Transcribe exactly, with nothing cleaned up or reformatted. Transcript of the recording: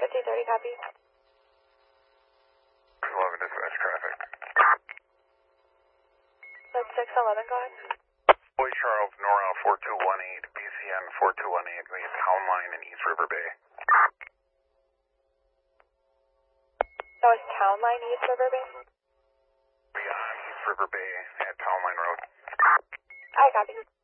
fifty thirty, copy. eleven dispatch traffic. That's six eleven, go ahead. Boy Charles, Nora four two one eight, B C N four two one eight, the town line in East River Bay. That was Town Line, East River Bay? Beyond East River Bay at Town Line Road. I copy.